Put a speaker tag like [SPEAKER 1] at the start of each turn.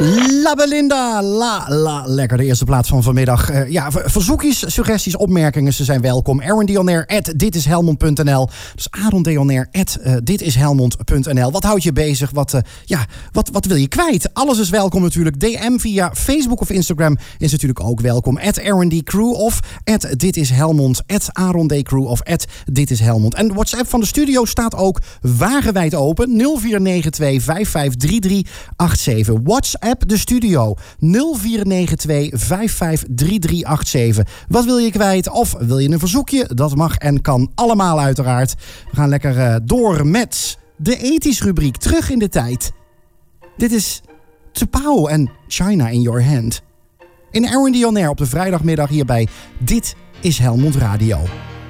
[SPEAKER 1] La Belinda, lekker de eerste plaats van vanmiddag. Verzoekjes, suggesties, opmerkingen, ze zijn welkom. aarondeonair@ditishelmond.nl. Dus aarondeonair@ditishelmond.nl. Wat houdt je bezig? Wat wil je kwijt? Alles is welkom natuurlijk. DM via Facebook of Instagram is natuurlijk ook welkom. @AaronDCrew of @ditishelmond, @AaronDCrew of @ditishelmond. En de WhatsApp van de studio staat ook wagenwijd open. 0492 553387. WhatsApp de studio 0492 553387. Wat wil je kwijt of wil je een verzoekje? Dat mag en kan allemaal uiteraard. We gaan lekker door met de ethisch rubriek. Terug in de tijd. Dit is T'Pau en China in Your Hand. In Aaron On Air op de vrijdagmiddag hier bij Dit is Helmond Radio.